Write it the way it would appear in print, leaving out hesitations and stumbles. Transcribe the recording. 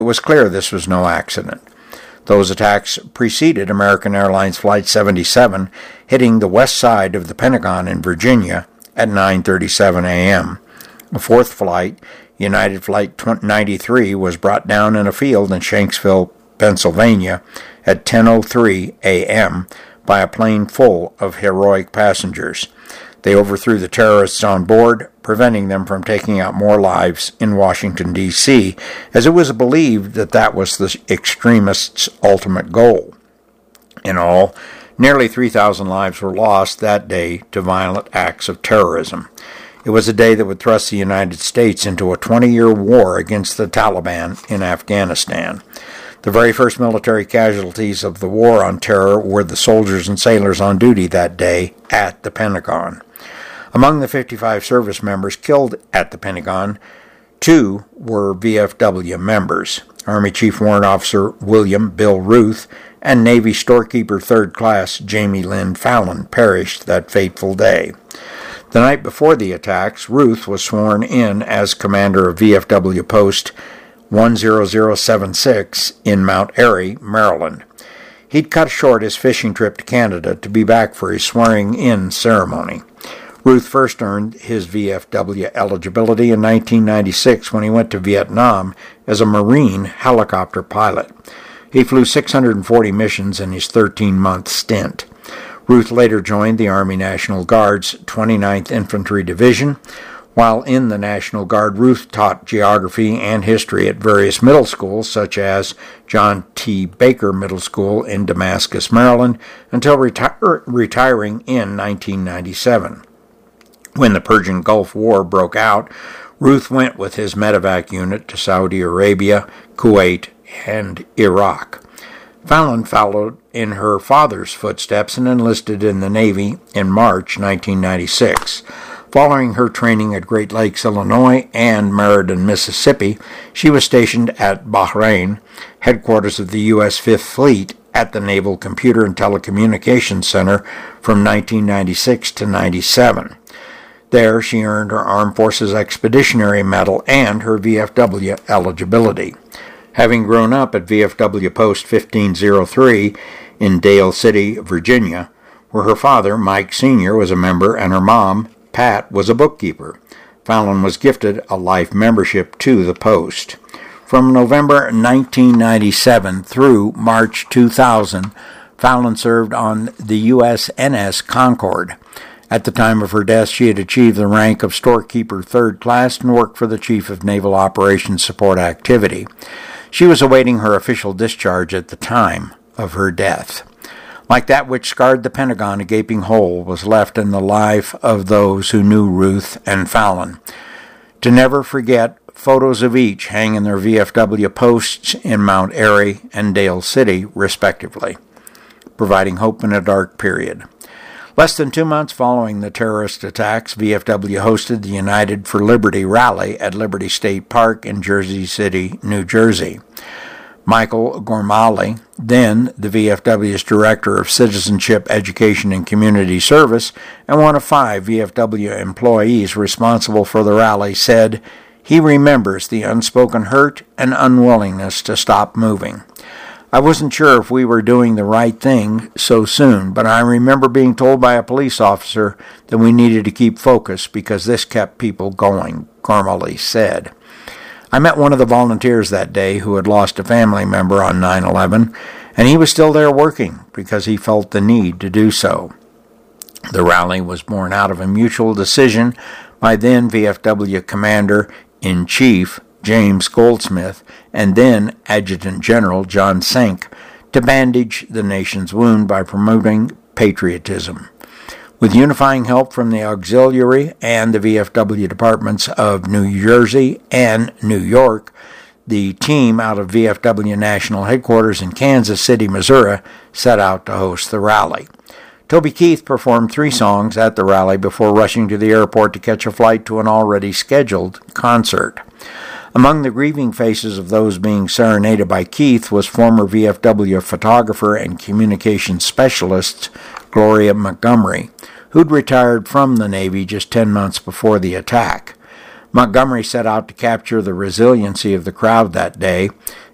it was clear this was no accident. Those attacks preceded American Airlines Flight 77 hitting the west side of the Pentagon in Virginia at 9:37 a.m. A fourth flight, United Flight 93, was brought down in a field in Shanksville, Pennsylvania at 10:03 a.m. by a plane full of heroic passengers. They overthrew the terrorists on board, preventing them from taking out more lives in Washington, D.C., as it was believed that that was the extremists' ultimate goal. In all, nearly 3,000 lives were lost that day to violent acts of terrorism. It was a day that would thrust the United States into a 20-year war against the Taliban in Afghanistan. The very first military casualties of the war on terror were the soldiers and sailors on duty that day at the Pentagon. Among the 55 service members killed at the Pentagon, 2 were VFW members. Army Chief Warrant Officer William Bill Ruth and Navy Storekeeper 3rd Class Jamie Lynn Fallon perished that fateful day. The night before the attacks, Ruth was sworn in as commander of VFW Post 10076 in Mount Airy, Maryland. He'd cut short his fishing trip to Canada to be back for his swearing-in ceremony. Ruth first earned his VFW eligibility in 1996 when he went to Vietnam as a Marine helicopter pilot. He flew 640 missions in his 13-month stint. Ruth later joined the Army National Guard's 29th Infantry Division. While in the National Guard, Ruth taught geography and history at various middle schools, such as John T. Baker Middle School in Damascus, Maryland, until retiring in 1997. When the Persian Gulf War broke out, Ruth went with his medevac unit to Saudi Arabia, Kuwait, and Iraq. Fallon followed in her father's footsteps and enlisted in the Navy in March 1996. Following her training at Great Lakes, Illinois, and Meriden, Mississippi, she was stationed at Bahrain, headquarters of the U.S. Fifth Fleet, at the Naval Computer and Telecommunications Center from 1996 to 97. There, she earned her Armed Forces Expeditionary Medal and her VFW eligibility. Having grown up at VFW Post 1503 in Dale City, Virginia, where her father, Mike Sr., was a member and her mom, Pat, was a bookkeeper, Fallon was gifted a life membership to the post. From November 1997 through March 2000, Fallon served on the USNS Concord. At the time of her death, she had achieved the rank of Storekeeper 3rd Class and worked for the Chief of Naval Operations Support Activity. She was awaiting her official discharge at the time of her death. Like that which scarred the Pentagon, a gaping hole was left in the life of those who knew Ruth and Fallon. To never forget, photos of each hang in their VFW posts in Mount Airy and Dale City, respectively, providing hope in a dark period. Less than 2 months following the terrorist attacks, VFW hosted the United for Liberty rally at Liberty State Park in Jersey City, New Jersey. Michael Gormali, then the VFW's Director of Citizenship, Education, and Community Service, and one of 5 VFW employees responsible for the rally, said he remembers the unspoken hurt and unwillingness to stop moving. I wasn't sure if we were doing the right thing so soon, but I remember being told by a police officer that we needed to keep focused because this kept people going, Gormali said. I met one of the volunteers that day who had lost a family member on 9/11, and he was still there working because he felt the need to do so. The rally was born out of a mutual decision by then VFW Commander-in-Chief James Goldsmith and then Adjutant General John Senk to bandage the nation's wound by promoting patriotism. With unifying help from the auxiliary and the VFW departments of New Jersey and New York, the team out of VFW National Headquarters in Kansas City, Missouri, set out to host the rally. Toby Keith performed 3 songs at the rally before rushing to the airport to catch a flight to an already scheduled concert. Among the grieving faces of those being serenaded by Keith was former VFW photographer and communications specialist Gloria Montgomery, who'd retired from the Navy just 10 months before the attack. Montgomery set out to capture the resiliency of the crowd that day,